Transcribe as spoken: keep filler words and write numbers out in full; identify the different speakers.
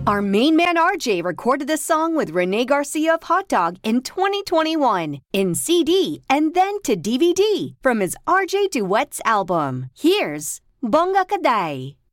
Speaker 1: Our main man R J recorded this song with Renee Garcia of Hot Dog in twenty twenty-one in C D and then to D V D from his R J Duets album. Here's Bongga Kaday.